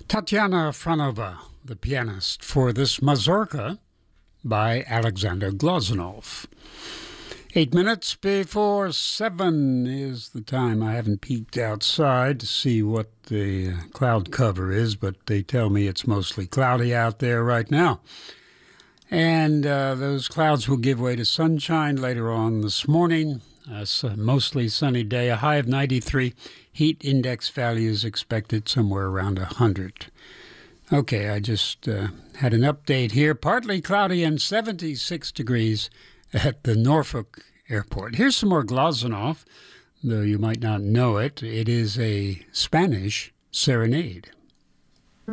Tatiana Franova, the pianist, for this mazurka by Alexander Glazunov. 8 minutes before 7 is the time. I haven't peeked outside to see what the cloud cover is, but they tell me it's mostly cloudy out there right now. And those clouds will give way to sunshine later on this morning. Mostly sunny day, a high of 93. Heat index values expected somewhere around 100. Okay, I just had an update here. Partly cloudy and 76 degrees at the Norfolk Airport. Here's some more Glazunov, though you might not know it. It is a Spanish serenade.